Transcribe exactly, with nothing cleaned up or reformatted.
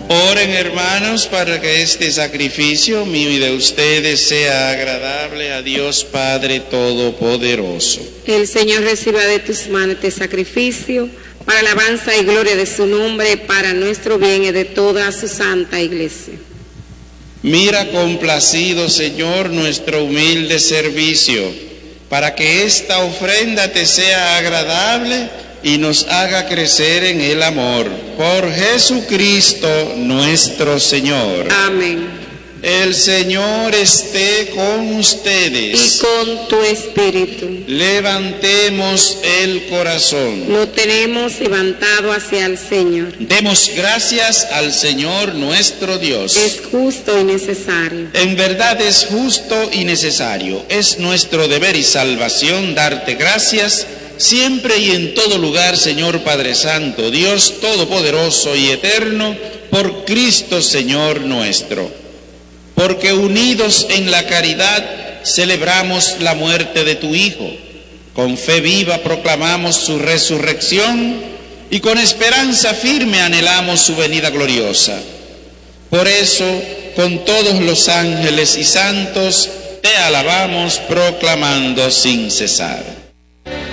Oren, hermanos, para que este sacrificio mío y de ustedes sea agradable a Dios Padre Todopoderoso. El Señor reciba de tus manos este sacrificio para alabanza y gloria de su nombre, para nuestro bien y de toda su santa iglesia. Mira complacido, Señor, nuestro humilde servicio, para que esta ofrenda te sea agradable y nos haga crecer en el amor. Por Jesucristo nuestro Señor. Amén. El Señor esté con ustedes. Y con tu espíritu. Levantemos el corazón. Lo tenemos levantado hacia el Señor. Demos gracias al Señor nuestro Dios. Es justo y necesario. En verdad es justo y necesario. Es nuestro deber y salvación darte gracias siempre y en todo lugar, Señor Padre Santo, Dios Todopoderoso y Eterno, por Cristo Señor nuestro. Porque unidos en la caridad celebramos la muerte de tu Hijo. Con fe viva proclamamos su resurrección y con esperanza firme anhelamos su venida gloriosa. Por eso, con todos los ángeles y santos, te alabamos proclamando sin cesar.